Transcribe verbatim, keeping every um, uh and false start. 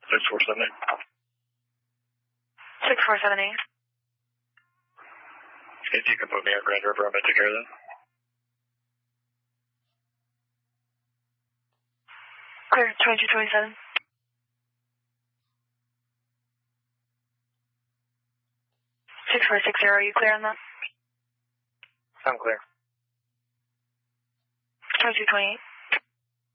six four seven eight. six four seven eight. If you can put me on Grand River, I'm going to take care of that. Clear, twenty-two twenty-seven. six four six zero, are you clear on that? I'm clear. twenty-two twenty-eight.